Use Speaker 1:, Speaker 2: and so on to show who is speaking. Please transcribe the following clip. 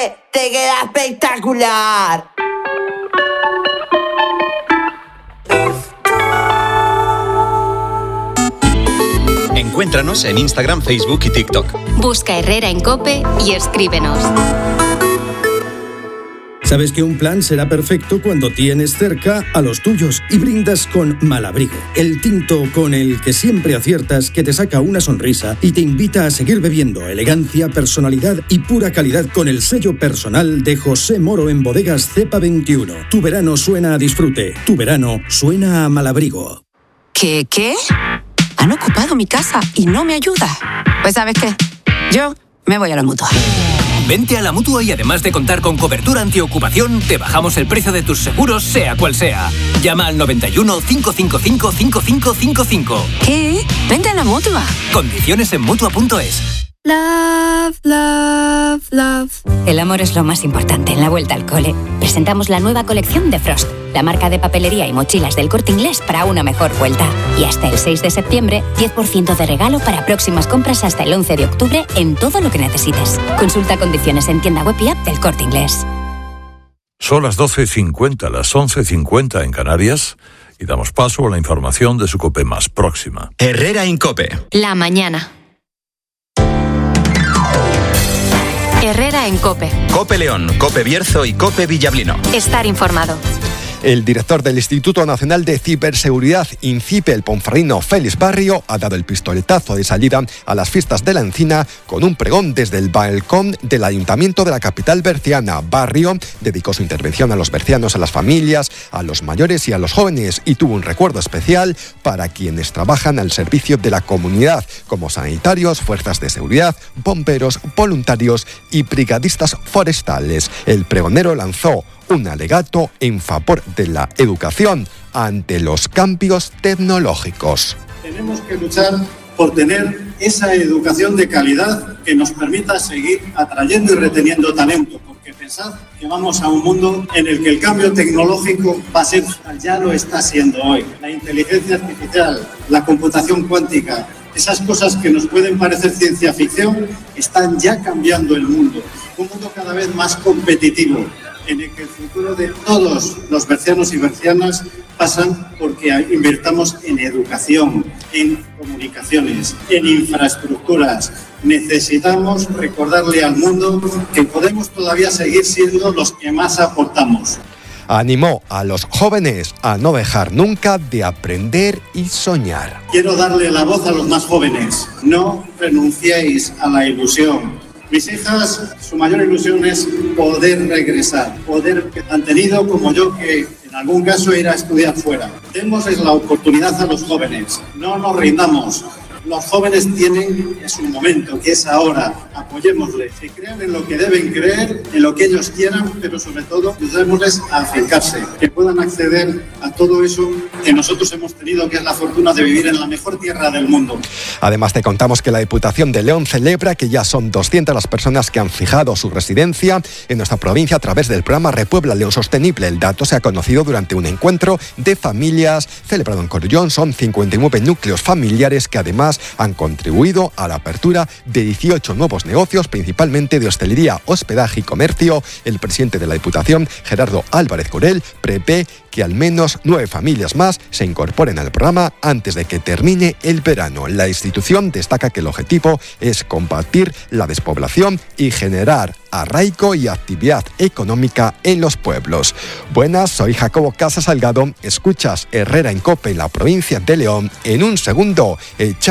Speaker 1: te queda espectacular.
Speaker 2: Encuéntranos en Instagram, Facebook y TikTok.
Speaker 3: Busca Herrera en COPE y escríbenos.
Speaker 4: Sabes que un plan será perfecto cuando tienes cerca a los tuyos y brindas con Malabrigo, el tinto con el que siempre aciertas, que te saca una sonrisa y te invita a seguir bebiendo. Elegancia, personalidad y pura calidad con el sello personal de José Moro en Bodegas Cepa 21. Tu verano suena a disfrute. Tu verano suena a Malabrigo.
Speaker 5: ¿Qué? Han ocupado mi casa y no me ayuda. Pues ¿sabes qué? Yo me voy a la Mutua.
Speaker 6: Vente a la Mutua y además de contar con cobertura antiocupación, te bajamos el precio de tus seguros, sea cual sea. Llama al 91 555 5555.
Speaker 5: ¿Qué? Vente a la Mutua.
Speaker 6: Condiciones en Mutua.es.
Speaker 7: Love, love, love.
Speaker 3: El amor es lo más importante en la vuelta al cole. Presentamos la nueva colección de Frost, la marca de papelería y mochilas del Corte Inglés para una mejor vuelta. Y hasta el 6 de septiembre, 10% de regalo para próximas compras hasta el 11 de octubre en todo lo que necesites. Consulta condiciones en tienda web y app del Corte Inglés.
Speaker 8: Son las 12:50, las 11:50 en Canarias, y damos paso a la información de su COPE más próxima.
Speaker 2: Herrera en COPE.
Speaker 3: La mañana. Herrera en COPE.
Speaker 2: COPE León, COPE Bierzo y COPE Villablino.
Speaker 3: Estar informado.
Speaker 9: El director del Instituto Nacional de Ciberseguridad, INCIPE, el ponferrino Félix Barrio, ha dado el pistoletazo de salida a las fiestas de la Encina con un pregón desde el balcón del Ayuntamiento de la capital berciana. Barrio dedicó su intervención a los bercianos, a las familias, a los mayores y a los jóvenes, y tuvo un recuerdo especial para quienes trabajan al servicio de la comunidad, como sanitarios, fuerzas de seguridad, bomberos, voluntarios y brigadistas forestales. El pregonero lanzó un alegato en favor de la educación ante los cambios tecnológicos.
Speaker 10: Tenemos que luchar por tener esa educación de calidad que nos permita seguir atrayendo y reteniendo talento, porque pensad que vamos a un mundo en el que el cambio tecnológico va a ser, ya lo está siendo hoy. La inteligencia artificial, la computación cuántica, esas cosas que nos pueden parecer ciencia ficción, están ya cambiando el mundo. Un mundo cada vez más competitivo, en el que el futuro de todos los bercianos y bercianas pasan porque invirtamos en educación, en comunicaciones, en infraestructuras. Necesitamos recordarle al mundo que podemos todavía seguir siendo los que más aportamos.
Speaker 9: Animó a los jóvenes a no dejar nunca de aprender y soñar.
Speaker 10: Quiero darle la voz a los más jóvenes. No renunciéis a la ilusión. Mis hijas, su mayor ilusión es poder regresar, poder que han tenido como yo, que en algún caso ir a estudiar fuera. Démosles la oportunidad a los jóvenes, no nos rindamos. Los jóvenes tienen su momento, que es ahora. Apoyémosles, que crean en lo que deben creer, en lo que ellos quieran, pero sobre todo ayudémosles a acercarse, que puedan acceder a todo eso que nosotros hemos tenido, que es la fortuna de vivir en la mejor tierra del mundo.
Speaker 9: Además, te contamos que la Diputación de León celebra que ya son 200 las personas que han fijado su residencia en nuestra provincia a través del programa Repuebla León Sostenible. El dato se ha conocido durante un encuentro de familias celebrado en Corullón. Son 59 núcleos familiares que además han contribuido a la apertura de 18 nuevos negocios, principalmente de hostelería, hospedaje y comercio. El presidente de la Diputación, Gerardo Álvarez Corel, prevé que al menos 9 familias más se incorporen al programa antes de que termine el verano. La institución destaca que el objetivo es combatir la despoblación y generar arraigo y actividad económica en los pueblos. Buenas, soy Jacobo Casas Salgado. Escuchas Herrera en COPE en la provincia de León. En un segundo,